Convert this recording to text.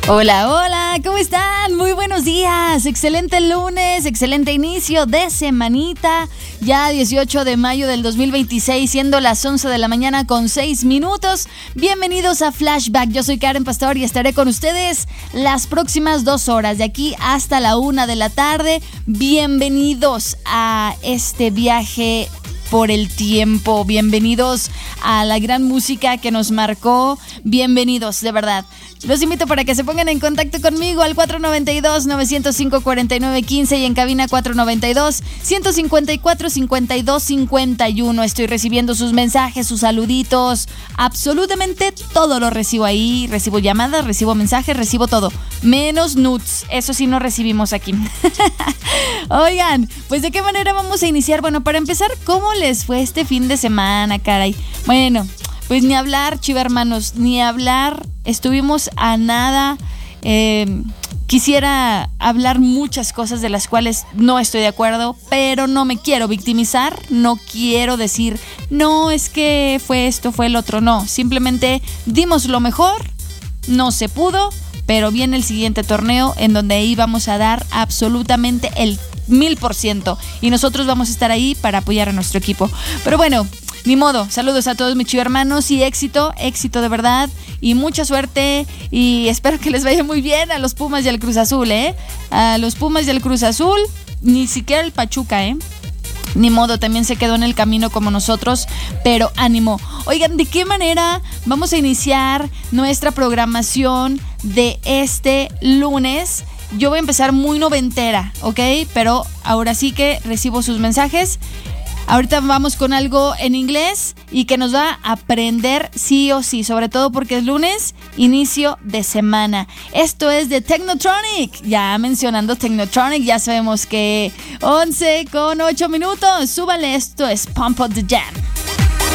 Hola, hola, ¿cómo están? Muy buenos días, excelente lunes, excelente inicio de semanita, ya 18 de mayo del 2026, siendo las 11 de la mañana con 6 minutos. Bienvenidos a Flashback, yo soy Karen Pastor y estaré con ustedes las próximas 2 horas, de aquí hasta la 1 de la tarde. Bienvenidos a este viaje por el tiempo, bienvenidos a la gran música que nos marcó, bienvenidos, de verdad. Los invito para que se pongan en contacto conmigo al 492-905-4915 y en cabina 492-154-5251. Estoy recibiendo sus mensajes, sus saluditos, absolutamente todo lo recibo ahí. Recibo llamadas, recibo mensajes, recibo todo, menos nudes. Eso sí no recibimos aquí. Oigan, pues ¿de qué manera vamos a iniciar? Bueno, para empezar, ¿cómo les fue este fin de semana, caray? Bueno, pues ni hablar, chivermanos, ni hablar. Estuvimos a nada. Quisiera hablar muchas cosas de las cuales no estoy de acuerdo, pero no me quiero victimizar. No quiero decir, no, es que fue esto, fue el otro. No, simplemente dimos lo mejor. No se pudo, pero viene el siguiente torneo en donde ahí vamos a dar absolutamente el 1000%. Y nosotros vamos a estar ahí para apoyar a nuestro equipo. Pero bueno, ni modo, saludos a todos mis chivermanos y éxito de verdad y mucha suerte y espero que les vaya muy bien a los Pumas y al Cruz Azul, a los Pumas y al Cruz Azul, ni siquiera el Pachuca, ni modo, también se quedó en el camino como nosotros, pero ánimo. Oigan, ¿de qué manera vamos a iniciar nuestra programación de este lunes? Yo voy a empezar muy noventera, ¿ok? Pero ahora sí que recibo sus mensajes. Ahorita vamos con algo en inglés y que nos va a aprender sí o sí, sobre todo porque es lunes, inicio de semana. Esto es de Technotronic. Ya mencionando Technotronic, ya sabemos que 11 con 8 minutos. Súbale, esto es Pump Up the Jam.